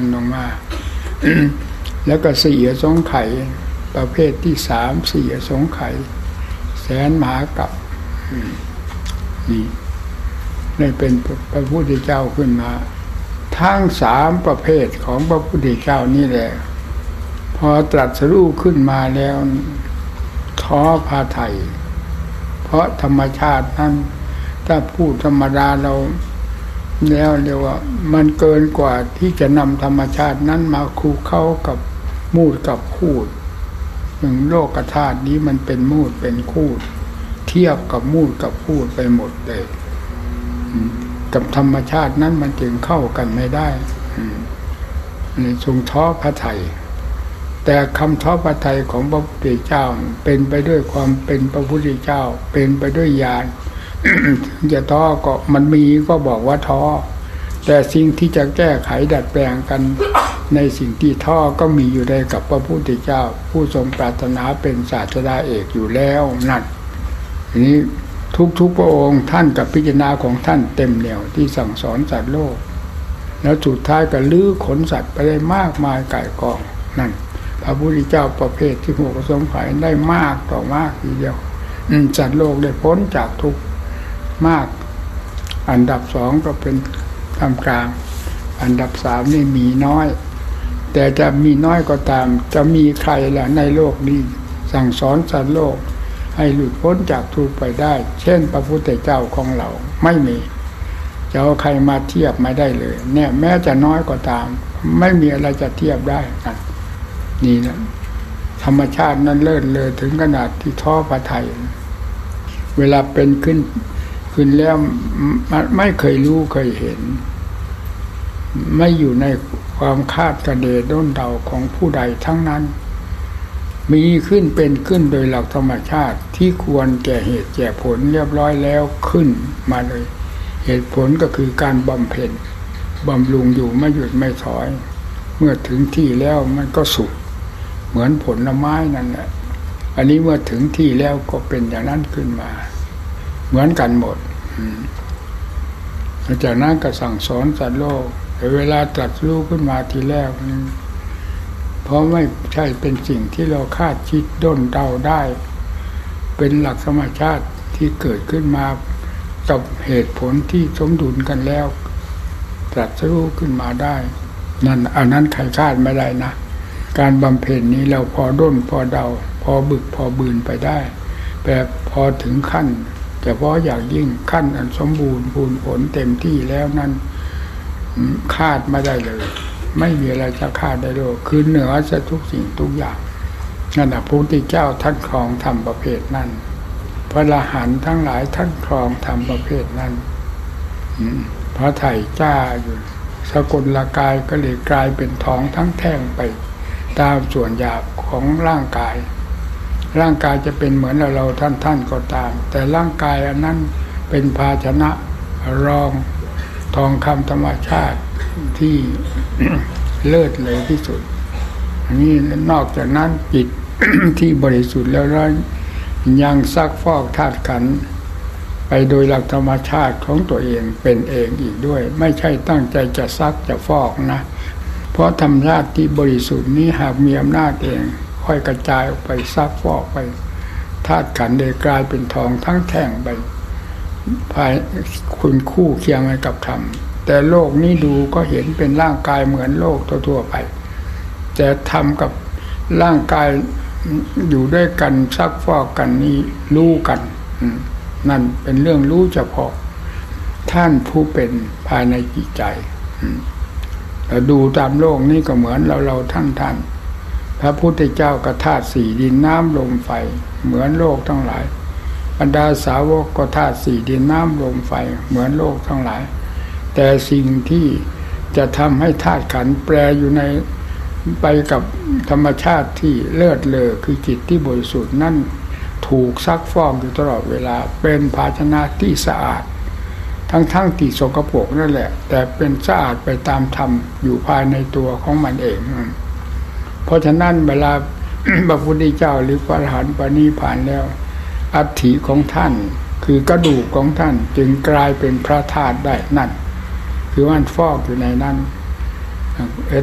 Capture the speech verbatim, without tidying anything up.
กันลงมา แล้วก็สี่อสงไขยประเภทที่สามสี่อสงไขยแสนมหากัปนี่ได้เป็นพระพุทธเจ้าขึ้นมาทั้งสามประเภทของพระพุทธเจ้านี่แหละพอตรัสรู้ขึ้นมาแล้วท้อพาไทยเพราะธรรมชาตินั้นถ้าพูดธรรมดาเราแล้วเรียกว่ามันเกินกว่าที่จะนำธรรมชาตินั้นมาคูเข้ากับมูดกับคูดอย่างโลกธาตุนี้มันเป็นมูดเป็นคูดเทียบกับมูดกับคูดไปหมดเลยกับธรรมชาตินั้นมันจึงเข้ากันไม่ได้ในทรงท้อพระทัยแต่คำท้อพระทัยของพระพุทธเจ้าเป็นไปด้วยความเป็นพระพุทธเจ้าเป็นไปด้วยญาณ ถึงจะท้อก็มันมีก็บอกว่าท้อแต่สิ่งที่จะแก้ไขดัดแปลงกัน ในสิ่งที่ท้อก็มีอยู่ในกับพระพุทธเจ้าผู้ทรงปรารถนาเป็นศาสดาเอกอยู่แล้วนั่นทีนี้ทุกๆพระองค์ท่านกับพิจารณาของท่านเต็มเหนี่ยวที่สั่งสอนสัตว์โลกแล้วสุดท้ายก็ลื้อขนสัตว์ไปได้มากมายก่ายกองนั่นพระพุทธเจ้าประเภทที่หกอสงไขยได้มากต่อมากทีเดียวสัตว์โลกได้พ้นจากทุกข์มากอันดับสองก็เป็นกลางกลางอันดับสามนี่มีน้อยแต่จะมีน้อยก็ตามจะมีใครล่ะในโลกนี้สั่งสอนสัตว์โลกให้หลุดพ้นจากทุกข์ไปได้เช่นพระพุทธเจ้าของเราไม่มีจะเอาใครมาเทียบไม่ได้เลยเนี่ยแม้จะน้อยก็ตามไม่มีอะไรจะเทียบได้นะนี่นะธรรมชาตินั้นเลิศเลยถึงขนาดที่ท้อพระทัยเวลาเป็นขึ้นขึ้นแล้วไม่เคยรู้เคยเห็นไม่อยู่ในความคาดคะเนด้นเดาของผู้ใดทั้งนั้นมีขึ้นเป็นขึ้นโดยหลักธรรมชาติที่ควรแก่เหตุแก่ผลเรียบร้อยแล้วขึ้นมาเลยเหตุผลก็คือการบำเพ็ญบำรุงอยู่ไม่หยุดไม่ถอยเมื่อถึงที่แล้วมันก็สุกเหมือนผลไม้นั่นแหละอันนี้เมื่อถึงที่แล้วก็เป็นอย่างนั้นขึ้นมาเหมือนกันหมดจากนั้นก็สั่งสอนสัตว์โลกแต่เวลาตรัสรู้ขึ้นมาทีแรกเพราะไม่ใช่เป็นสิ่งที่เราคาดคิดด้นเดาได้เป็นหลักธรรมชาติที่เกิดขึ้นมากับเหตุผลที่สมดุลกันแล้วตรัสรู้ขึ้นมาได้นั่นอันนั้นใครคาดไม่ได้นะการบำเพ็ญนี้เราพอด้นพอเดาพอบึกพอบืนไปได้แต่พอถึงขั้นแต่พออยากยิ่งขั้นอันสมบูรณ์พูนผลเต็มที่แล้วนั้นคาดไม่ได้เลยไม่มีอะไรจะคาดได้เลยคือเหนือจะทุกสิ่งทุกอย่างนั่นแหละพระพุทธเจ้าท่านครองธรรมประเภทนั้นพระอรหันต์ทั้งหลายท่านครองธรรมประเภทนั้นพระไถ่จ้าอยู่สกุลกายก็เลยกลายเป็นทองทั้งแท่งไปตามส่วนหยาบของร่างกายร่างกายจะเป็นเหมือนเราเราท่านท่านก็ตามแต่ร่างกายอันนั้นเป็นภาชนะรองทองคำธรรมชาติที่ เลิศเลยที่สุดอันนี้นอกจากนั้นจิต ที่บริสุทธิ์แล้วยังซักฟอกธาตุขันธ์ไปโดยหลักธรรมชาติของตัวเองเป็นเองอีกด้วยไม่ใช่ตั้งใจจะซักจะฟอกนะเพราะธรรมชาติที่บริสุทธิ์นี้หากมีอำนาจเองค่อยกระจายออกไปซักฟอกไปธาตุขันธ์เลยกลายเป็นทองทั้งแท่งไปภายคุณคู่เคียงกันกับธรรมแต่โลกนี้ดูก็เห็นเป็นร่างกายเหมือนโลกทั่วๆไปแต่ธรรมกับร่างกายอยู่ด้วยกันซักฟอกกันนี้รู้กันนั่นเป็นเรื่องรู้เฉพาะท่านผู้เป็นภายในจิตใจแต่ดูตามโลกนี้ก็เหมือนเราเราท่านท่านพระพุทธเจ้าก็ธาตุสี่ดินน้ำลมไฟเหมือนโลกทั้งหลายบรรดาสาวกก็ธาตุสี่ดินน้ำลมไฟเหมือนโลกทั้งหลายแต่สิ่งที่จะทำให้ธาตุขันธ์แปรอยู่ในไปกับธรรมชาติที่เลิศเลอคือจิตที่บริสุทธิ์นั่นถูกซักฟอกอยู่ตลอดเวลาเป็นภาชนะที่สะอาดทั้งๆที่สกปรกนั่นแหละแต่เป็นสะอาดไปตามธรรมอยู่ภายในตัวของมันเองเพราะฉะนั้นเวลา พระพุทธเจ้าหรือพระอรหันต์ปณิพพานแล้วอัฐิของท่านคือกระดูกของท่านจึงกลายเป็นพระธาตุได้นั่นคือมันฟอกอยู่ในนั้น